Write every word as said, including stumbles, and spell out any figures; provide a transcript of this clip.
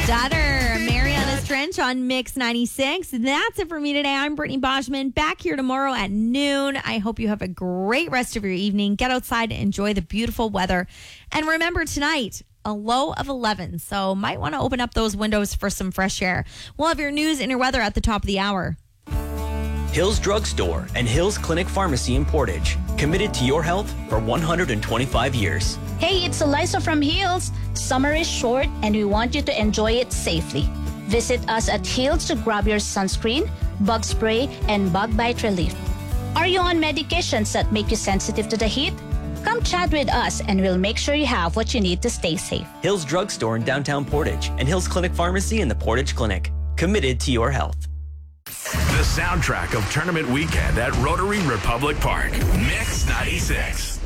Stutter, Mariana's Trench on Mix ninety-six. That's it for me today. I'm Brittany Boschman, back here tomorrow at noon. I hope you have a great rest of your evening. Get outside and enjoy the beautiful weather. And remember, tonight, a low of eleven, so might want to open up those windows for some fresh air. We'll have your news and your weather at the top of the hour. Hills Drugstore and Hills Clinic Pharmacy in Portage. Committed to your health for one hundred twenty-five years. Hey, it's Eliza from Hills. Summer is short and we want you to enjoy it safely. Visit us at Hills to grab your sunscreen, bug spray, and bug bite relief. Are you on medications that make you sensitive to the heat? Come chat with us and we'll make sure you have what you need to stay safe. Hills Drugstore in downtown Portage and Hills Clinic Pharmacy in the Portage Clinic. Committed to your health. The soundtrack of tournament weekend at Rotary Republic Park. Mix ninety-six.